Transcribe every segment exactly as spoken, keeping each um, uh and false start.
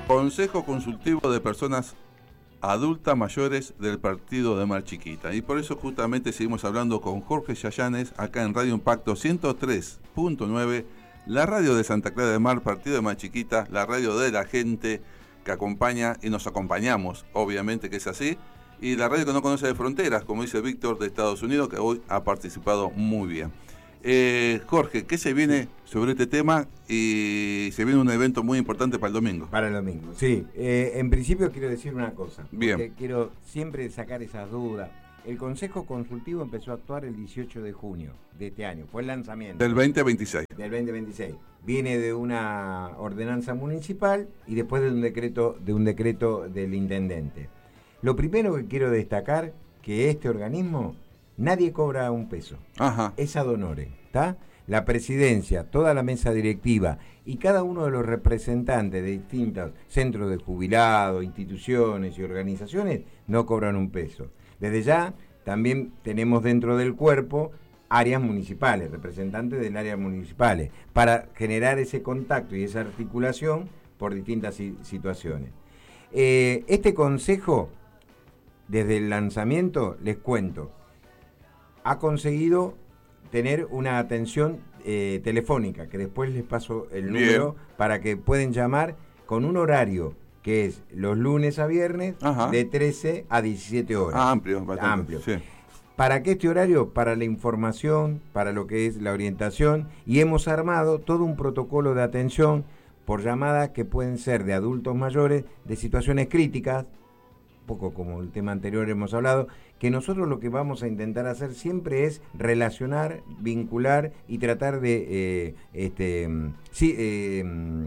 Consejo Consultivo de Personas Adultas Mayores del Partido de Mar Chiquita. Y por eso justamente seguimos hablando con Jorge Yayanes acá en Radio Impacto ciento tres punto nueve, la radio de Santa Clara de Mar, Partido de Mar Chiquita, la radio de la gente que acompaña y nos acompañamos, obviamente que es así, y la radio que no conoce de fronteras, como dice Víctor de Estados Unidos, que hoy ha participado muy bien. Eh, Jorge, ¿qué se viene sobre este tema? Y se viene un evento muy importante para el domingo. Para el domingo, sí. Eh, en principio quiero decir una cosa. Bien. Porque quiero siempre sacar esas dudas. El Consejo Consultivo empezó a actuar el dieciocho de junio de este año. Fue el lanzamiento. Del veinte veintiséis. Del veinte veintiséis. Viene de una ordenanza municipal y después de un decreto, de un decreto del intendente. Lo primero que quiero destacar, que este organismo, nadie cobra un peso. Ajá. Es ad honorem, ¿está? La presidencia, toda la mesa directiva y cada uno de los representantes de distintos centros de jubilados, instituciones y organizaciones no cobran un peso. Desde ya también tenemos dentro del cuerpo áreas municipales, representantes del área municipales, para generar ese contacto y esa articulación por distintas situaciones. Eh, este consejo, desde el lanzamiento, les cuento, ha conseguido tener una atención eh, telefónica, que después les paso el número Bien. Para que pueden llamar con un horario que es los lunes a viernes, Ajá. de trece a diecisiete horas. Ah, amplio, bastante. Amplio. Sí. ¿Para qué este horario? Para la información, para lo que es la orientación, y hemos armado todo un protocolo de atención por llamadas que pueden ser de adultos mayores, de situaciones críticas, un poco como el tema anterior hemos hablado, que nosotros lo que vamos a intentar hacer siempre es relacionar, vincular y tratar de eh, este, sí, eh,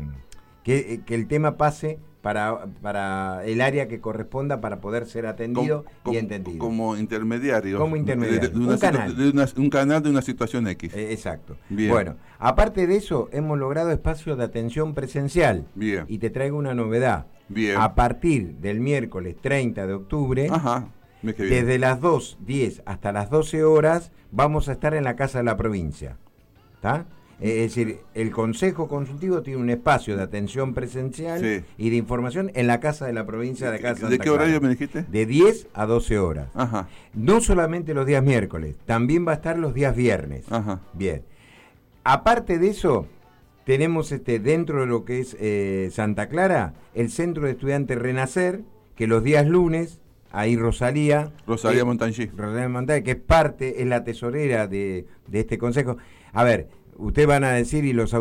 que, que el tema pase para, para el área que corresponda para poder ser atendido como, y como, entendido. Como intermediario. Como intermediario. De, de una un canal. De una, un canal de una situación X. Eh, exacto. Bien. Bueno, aparte de eso, hemos logrado espacios de atención presencial. Bien. Y te traigo una novedad. Bien. A partir del miércoles treinta de octubre, Ajá. desde las dos diez hasta las doce horas, vamos a estar en la Casa de la Provincia. ¿Está? Es decir, el Consejo Consultivo tiene un espacio de atención presencial sí. y de información en la Casa de la Provincia de acá de Santa ¿De qué Clara. horario me dijiste? De diez a doce horas. Ajá. No solamente los días miércoles, también va a estar los días viernes. Ajá. Bien. Aparte de eso, tenemos este dentro de lo que es eh, Santa Clara, el Centro de Estudiantes Renacer, que los días lunes, ahí Rosalía. Rosalía eh, Montangi. Rosalía Montangi, que es parte, es la tesorera de, de este consejo. A ver, ustedes van a decir, y los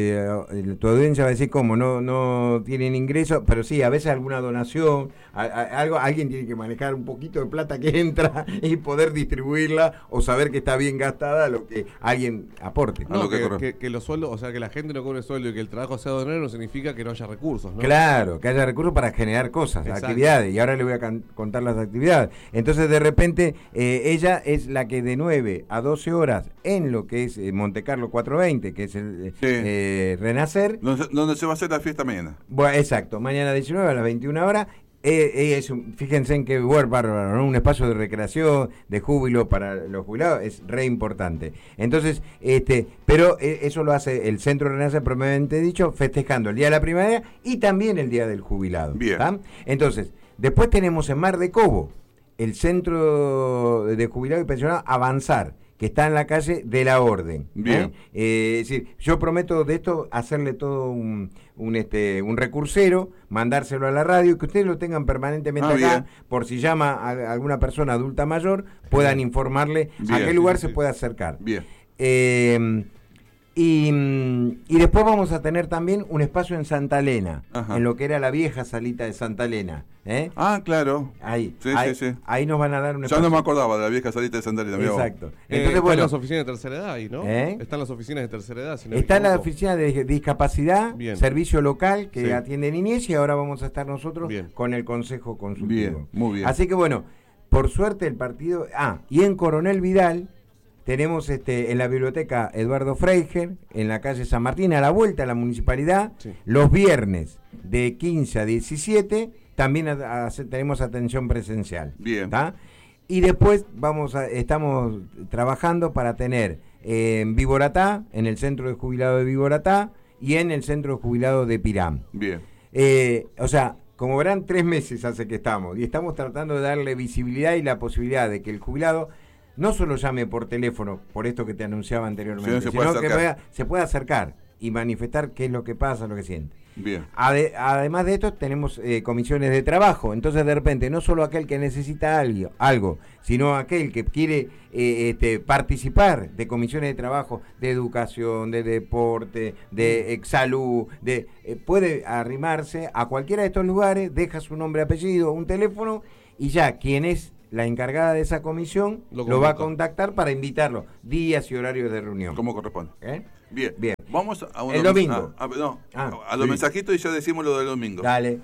eh, tu audiencia va a decir, ¿cómo? No, no tienen ingresos, pero sí, a veces alguna donación, a, a, algo, alguien tiene que manejar un poquito de plata que entra y poder distribuirla o saber que está bien gastada lo que alguien aporte. No, que, que, que los sueldos, o sea, que la gente no cobre sueldo y que el trabajo sea de honor no significa que no haya recursos, ¿no? Claro, que haya recursos para generar cosas, Exacto. actividades, y ahora le voy a can- contar las actividades. Entonces, de repente, eh, ella es la que de nueve a doce horas en lo que es eh, Monte Carlo cuatrocientos veinte, que es el sí. eh, Renacer. Donde, donde se va a hacer la fiesta mañana. Bueno, exacto, mañana diecinueve a las veintiuna horas. Eh, eh, es un, fíjense en qué lugar bárbaro, ¿no? Un espacio de recreación, de júbilo para los jubilados, es re importante. Entonces, este, pero eh, eso lo hace el Centro de Renacer, propiamente dicho, festejando el Día de la Primavera y también el Día del Jubilado. Bien. ¿tá? Entonces, después tenemos en Mar de Cobo el Centro de Jubilados y Pensionados Avanzar, que está en la calle de la Orden. Bien. ¿eh? Eh, es decir, yo prometo de esto hacerle todo un, un, este, un recursero, mandárselo a la radio, que ustedes lo tengan permanentemente ah, acá, bien. por si llama a alguna persona adulta mayor, puedan bien. informarle bien, a qué lugar sí, se sí. puede acercar. Bien. Eh, y, y después vamos a tener también un espacio en Santa Elena, Ajá. en lo que era la vieja salita de Santa Elena. ¿eh? Ah, claro. Ahí, sí, ahí, sí, sí. ahí nos van a dar un Ya espacio. no me acordaba de la vieja salita de Santa Elena. Exacto. Eh, Entonces, están bueno, las oficinas de tercera edad ahí, ¿no? ¿eh? Están las oficinas de tercera edad. Si no está la oficina de discapacidad, bien. servicio local que sí. atiende niñez, y ahora vamos a estar nosotros bien. con el Consejo Consultivo. Bien, muy bien. Así que bueno, por suerte el partido... Ah, y en Coronel Vidal tenemos este en la biblioteca Eduardo Freijer, en la calle San Martín, a la vuelta a la municipalidad, sí. los viernes de quince a diecisiete, también a, a, tenemos atención presencial. Bien. ¿tá? Y después vamos a, estamos trabajando para tener eh, en Viboratá, en el Centro de Jubilado de Viboratá, y en el Centro de Jubilado de Pirán. Bien. Eh, o sea, como verán, tres meses hace que estamos y estamos tratando de darle visibilidad y la posibilidad de que el jubilado no solo llame por teléfono, por esto que te anunciaba anteriormente, Sí, se sino puede que acercar. pueda, se pueda acercar y manifestar qué es lo que pasa, lo que siente. Bien. Ade- además de esto, tenemos eh, comisiones de trabajo. Entonces, de repente, no solo aquel que necesita algo, algo sino aquel que quiere eh, este, participar de comisiones de trabajo, de educación, de deporte, de eh, salud, de, eh, puede arrimarse a cualquiera de estos lugares, deja su nombre, apellido, un teléfono, y ya quien es la encargada de esa comisión Lo lo, va a convoca. contactar para invitarlo, días y horarios de reunión. Como corresponde. ¿Eh? Bien. Bien. Vamos a unos El domingo. Ah, a, no, Ah, a los sí. mensajitos y ya decimos lo del domingo. Dale.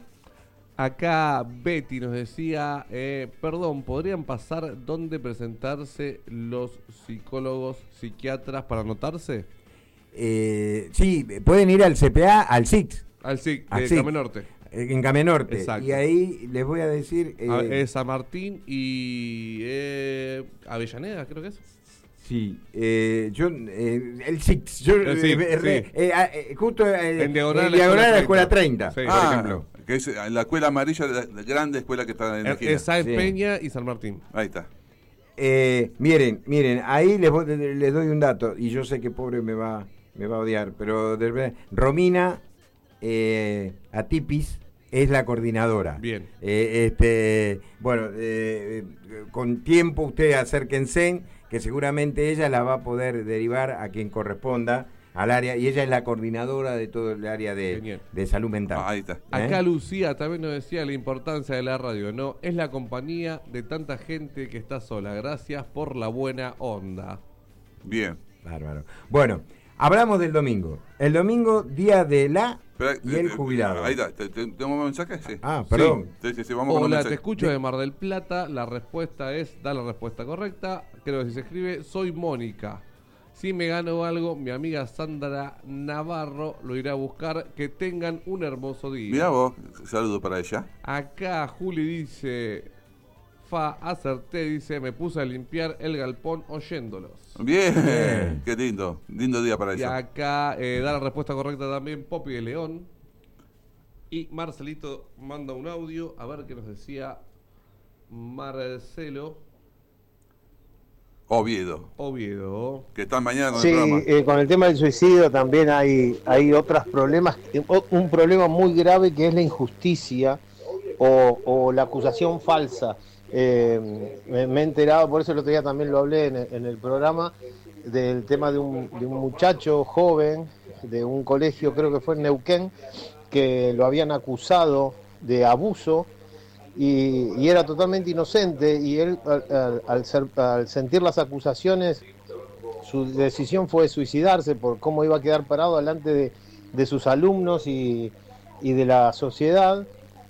Acá Betty nos decía, eh, perdón, ¿podrían pasar dónde presentarse los psicólogos, psiquiatras para anotarse? Eh, sí, pueden ir al C P A, al S I C, Al SIC, Al de SIC. Came Norte. eh, en Camenorte. Exacto. Y ahí les voy a decir... eh, A- eh, San Martín y eh, Avellaneda, creo que es. Sí, eh, yo, eh, el S I C, yo, El S I C, eh, re- sí. eh, ah, eh, justo eh, En diagonal en a la diagonal a la Escuela Escuela treinta, Sí. por Ah, ejemplo. que es eh, la escuela amarilla, la, la grande escuela que está en la Eh, esquina. Es Sáenz Sí. Peña y San Martín. Ahí está. Eh, miren, miren, ahí les, voy- les doy un dato, y yo sé que pobre me va, me va a odiar, pero de verdad, Romina eh, Atipis es la coordinadora. Bien. Eh, este, bueno, eh, eh, con tiempo ustedes acérquense, que seguramente ella la va a poder derivar a quien corresponda al área, y ella es la coordinadora de todo el área de, Genial. de salud mental. Ah, ahí está. ¿Eh? Acá Lucía también nos decía la importancia de la radio, ¿no? Es la compañía de tanta gente que está sola. Gracias por la buena onda. Bien. Bárbaro. Bueno, hablamos del domingo. El domingo, día de la Espera, y eh, el eh, jubilado. Ahí está. ¿Te- te- ¿Tenemos mensajes? Sí. Ah, perdón. Sí, sí, sí, vamos con los Hola, te mensajes. escucho de Mar del Plata. La respuesta es, da la respuesta correcta. Creo que si se escribe, soy Mónica. Si me gano algo, mi amiga Sandra Navarro lo irá a buscar. Que tengan un hermoso día. Mirá vos, saludo para ella. Acá Juli dice, fa, acerté, dice, me puse a limpiar el galpón oyéndolos. Bien, Bien. qué lindo, lindo día para Y ella. acá eh, da la respuesta correcta también Poppy de León. Y Marcelito manda un audio, a ver qué nos decía Marcelo Oviedo, Oviedo. que está mañana en el Sí, programa. eh, con el tema del suicidio también hay, hay otros problemas, eh, o- un problema muy grave que es la injusticia o, o la acusación falsa. Eh, me, me he enterado, por eso el otro día también lo hablé en el, en el programa, del tema de un, de un muchacho joven de un colegio, creo que fue en Neuquén, que lo habían acusado de abuso y, y era totalmente inocente, y él al, al- al ser- al sentir las acusaciones, su decisión fue suicidarse por cómo iba a quedar parado delante de, de sus alumnos y, y de la sociedad,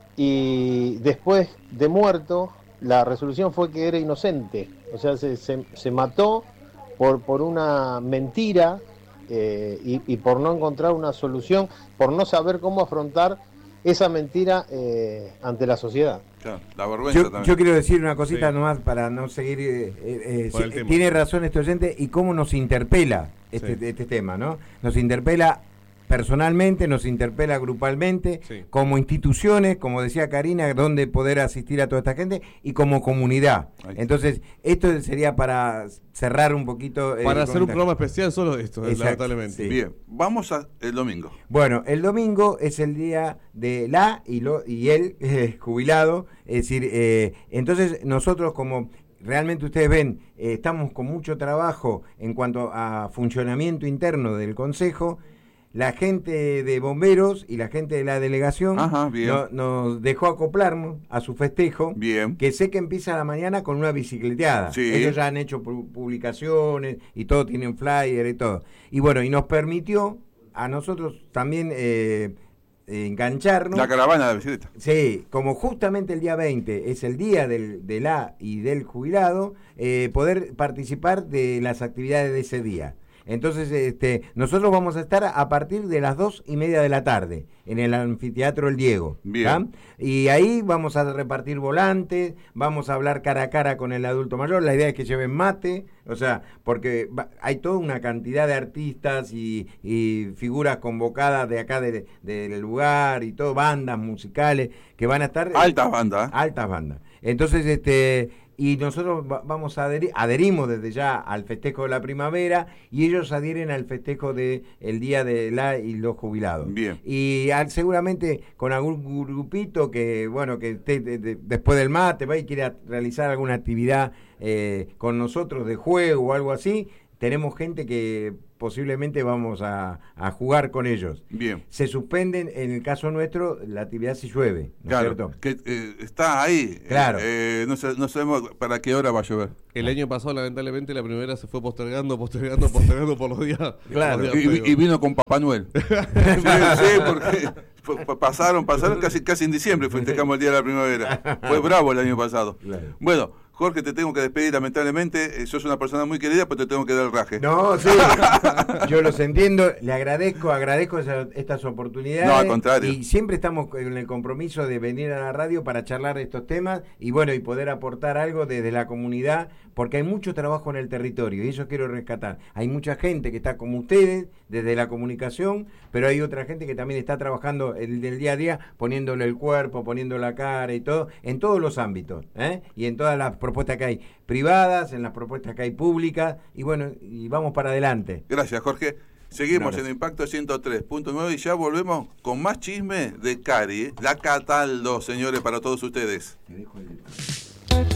y después de muerto la resolución fue que era inocente, o sea, se, se- se mató por, por una mentira, eh, y, y por no encontrar una solución, por no saber cómo afrontar esa mentira eh, ante la sociedad. Claro, la vergüenza Yo, también. yo quiero decir una cosita Sí. nomás para no seguir. eh, eh, eh, Por sí, el tema. tiene razón este oyente y cómo nos interpela este, Sí. este tema, ¿no? Nos interpela personalmente, nos interpela grupalmente, Sí. como instituciones, como decía Karina, donde poder asistir a toda esta gente y como comunidad. Ahí está. Entonces, esto sería para cerrar un poquito. eh, Para el hacer un comentario. programa especial solo de esto, Exacto, lamentablemente. sí. Bien, vamos a el domingo. Bueno, el domingo es el día de la y, lo, y el eh, jubilado, es decir, eh, entonces nosotros como realmente ustedes ven, eh, estamos con mucho trabajo en cuanto a funcionamiento interno del Consejo. La gente de bomberos y la gente de la delegación Ajá, bien. no- nos dejó acoplarnos a su festejo, Bien. que sé que empieza a la mañana con una bicicleteada. Sí. Ellos ya han hecho pu- publicaciones y todo, tienen flyer y todo. Y bueno, y nos permitió a nosotros también eh, eh, engancharnos. La caravana de bicicleta. Sí, como justamente el día veinte es el día del, de la y del jubilado, eh, poder participar de las actividades de ese día. Entonces, este, nosotros vamos a estar a partir de las dos y media de la tarde en el anfiteatro El Diego. Bien. ¿tá? Y ahí vamos a repartir volantes, vamos a hablar cara a cara con el adulto mayor. La idea es que lleven mate, o sea, porque va, hay toda una cantidad de artistas y, y figuras convocadas de acá de, de, del lugar y todo, bandas musicales que van a estar. Altas bandas. Altas bandas. Entonces, este. Y nosotros va, vamos a adherir, adherimos desde ya al festejo de la primavera y ellos adhieren al festejo de el Día de la y los Jubilados. Bien. Y al, seguramente con algún grupito que, bueno, que esté de, de, después del mate va y quiera realizar alguna actividad eh, con nosotros de juego o algo así, tenemos gente que posiblemente vamos a, a jugar con ellos. Bien. Se suspenden, en el caso nuestro, la actividad si llueve, ¿no Claro, es cierto? que eh, está ahí. Claro. Eh, no, sé, no sabemos para qué hora va a llover. El año pasado, lamentablemente, la primavera se fue postergando, postergando, postergando por los días. Claro. Por los días Y, y vino con Papá Noel. sí, sí, porque fue- pasaron, pasaron casi, casi en diciembre, festejamos el Día de la Primavera. Fue bravo el año pasado. Claro. Bueno, Jorge, te tengo que despedir lamentablemente. Eh, Sos una persona muy querida, pero te tengo que dar el raje. No, sí, yo los entiendo, le agradezco, agradezco esa- estas oportunidades. No, al contrario. Y siempre estamos con el compromiso de venir a la radio para charlar de estos temas y bueno, y poder aportar algo desde la comunidad, porque hay mucho trabajo en el territorio y eso quiero rescatar. Hay mucha gente que está como ustedes, desde la comunicación, pero hay otra gente que también está trabajando el del día a día, poniéndole el cuerpo, poniendo la cara y todo, en todos los ámbitos, ¿eh? Y en todas las propuestas que hay privadas, en las propuestas que hay públicas, y bueno, y vamos para adelante. Gracias, Jorge. Seguimos Gracias. en Impacto ciento tres punto nueve y ya volvemos con más chisme de Cari, ¿eh? La Cataldo, señores, para todos ustedes. Te dejo el-